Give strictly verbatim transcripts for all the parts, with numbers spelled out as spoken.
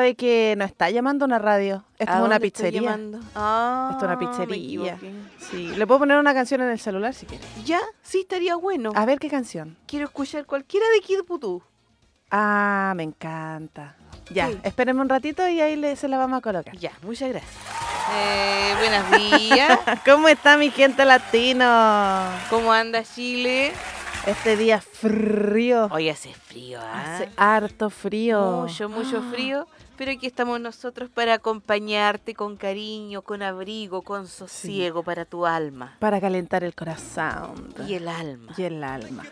sabe que no está llamando a una radio. Esto ¿A es una dónde estoy pizzería. llamando? Ah, Esto es una me pizzería. equivoqué. Sí, le puedo poner una canción en el celular si quiere. ¿Ya? Sí, estaría bueno. A ver qué canción. Quiero escuchar cualquiera de Kid Voodoo. Ah, me encanta. Ya, Sí. espérenme un ratito y ahí le, se la vamos a colocar. Ya, muchas gracias. Eh, buenos días. ¿Cómo está mi gente latino? ¿Cómo anda Chile? Este día frío. Hoy hace frío, ¿ah? Hace harto frío. Mucho, mucho frío. Pero aquí estamos nosotros para acompañarte con cariño, con abrigo, con sosiego para tu alma. Para calentar el corazón. Y el alma. Y el alma.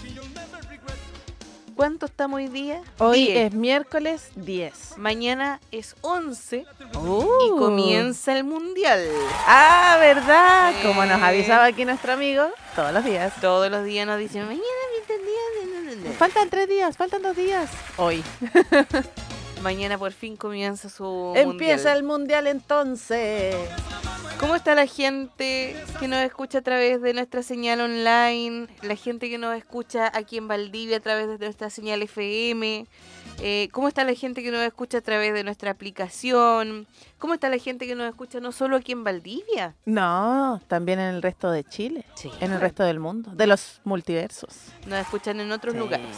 ¿Cuánto estamos hoy día? Hoy diez. es miércoles diez. Mañana es once Uh. y comienza el mundial. Ah, ¿verdad? Sí. Como nos avisaba aquí nuestro amigo, todos los días. Todos los días nos dicen, mañana es el día. Faltan tres días, faltan dos días. Hoy. Mañana por fin comienza su Empieza mundial. el mundial entonces. ¿Cómo está la gente que nos escucha a través de nuestra señal online? La gente que nos escucha aquí en Valdivia a través de nuestra señal F M. Eh, ¿Cómo está la gente que nos escucha a través de nuestra aplicación? ¿Cómo está la gente que nos escucha no solo aquí en Valdivia? No, también en el resto de Chile. Sí. En el resto del mundo. De los multiversos. Nos escuchan en otros Sí. lugares.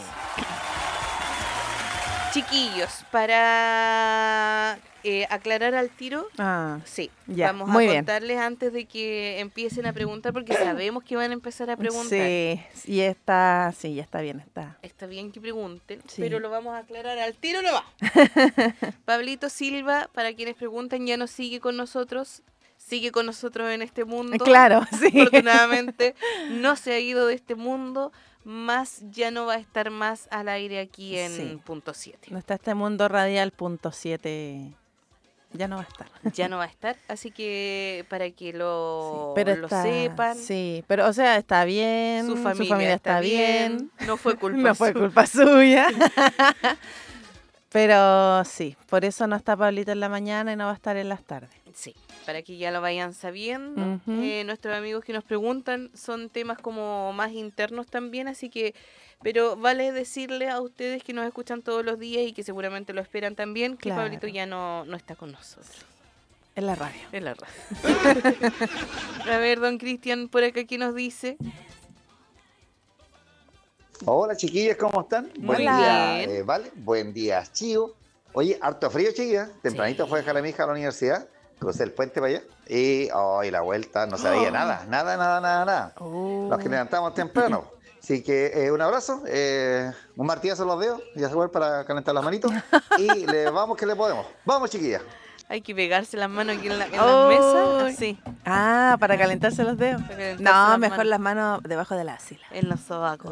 Chiquillos, para eh, aclarar al tiro, Ah, sí, ya, vamos muy a bien. contarles antes de que empiecen a preguntar, porque sabemos que van a empezar a preguntar. sí, y está, sí, ya está bien, está. Está bien que pregunten, Sí. pero lo vamos a aclarar al tiro, no va. Pablito Silva, para quienes preguntan, ya no sigue con nosotros, sigue con nosotros en este mundo. Claro, sí. Afortunadamente, no se ha ido de este mundo, más ya no va a estar más al aire aquí en Sí. punto siete. No está este mundo radial punto siete. Ya no va a estar. Ya no va a estar, así que para que lo, pero lo está, sepan, Sí, pero o sea, está bien. su familia, está bien. no fue culpa No fue suya. culpa suya. Pero sí, por eso no está Pablito en la mañana y no va a estar en las tardes. Sí, para que ya lo vayan sabiendo. Ujú. Eh, nuestros amigos que nos preguntan son temas como más internos también, así que, pero vale decirle a ustedes que nos escuchan todos los días y que seguramente lo esperan también, que Claro. Pablito ya no, no está con nosotros. En la radio. Es la radio. A ver, don Cristian, por acá, ¿qué nos dice? Hola chiquillas, ¿cómo están? Muy Buen día, bien. eh, ¿vale? Buen día, Chío. Oye, harto frío, chiquillas. Tempranito Sí. fue a dejar a mi hija a la universidad, crucé el puente para allá y hoy la vuelta no se veía nada, nada, nada, nada, nada. Oh. Los que levantamos temprano. Así que eh, un abrazo, eh, un martillazo en los dedos, ya se vuelve para calentar las manitos y le vamos que le podemos. Vamos, chiquillas. Hay que pegarse las manos aquí en, la, en Oh. las mesas, así, Ah, para calentarse los dedos. Para calentarse No, las mejor manos. las manos debajo de la asila. en los sobacos.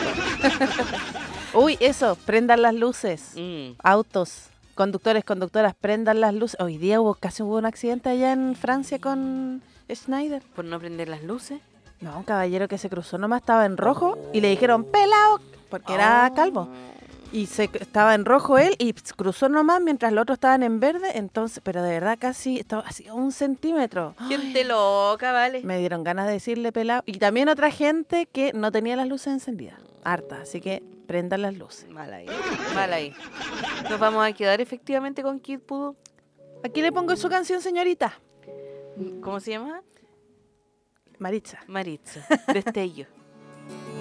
Uy, eso, prendan las luces. Mm. Autos, conductores, conductoras, prendan las luces. Hoy día hubo casi hubo un accidente allá en Francia con Schneider. ¿Por no prender las luces? No, un caballero que se cruzó nomás estaba en rojo y le dijeron pelao porque era Oh. calvo. Y se estaba en rojo él y cruzó nomás mientras los otros estaban en verde. Entonces, pero de verdad casi estaba así a un centímetro. Gente loca, vale. Me dieron ganas de decirle pelado. Y también otra gente que no tenía las luces encendidas. Harta, así que prendan las luces. Mal ahí, mal ahí. Nos vamos a quedar efectivamente con Kid Voodoo. Aquí le pongo su canción, señorita. ¿Cómo se llama? Maritza. Maritza. Destello.